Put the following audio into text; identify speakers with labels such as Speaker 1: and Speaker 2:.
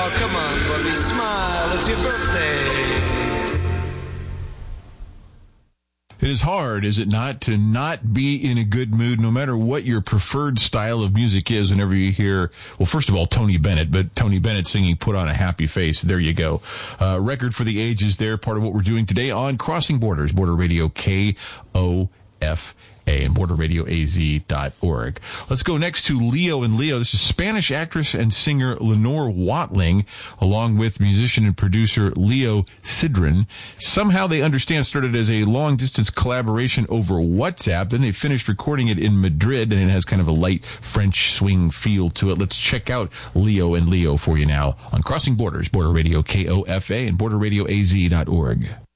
Speaker 1: Oh, come on, Bobby, smile. It's your birthday.
Speaker 2: It is hard, is it not, to not be in a good mood no matter what your preferred style of music is whenever you hear, well, first of all, Tony Bennett, but Tony Bennett singing Put on a Happy Face. There you go. Record for the Ages there, part of what we're doing today on Crossing Borders, Border Radio KOFA and borderradioaz.org. Let's go next to Leo and Leo. This is Spanish actress and singer Lenore Watling, along with musician and producer Leo Sidran. Somehow They Understand started as a long-distance collaboration over WhatsApp. Then they finished recording it in Madrid, and it has kind of a light French swing feel to it. Let's check out Leo and Leo for you now on Crossing Borders, Border Radio KOFA and borderradioaz.org.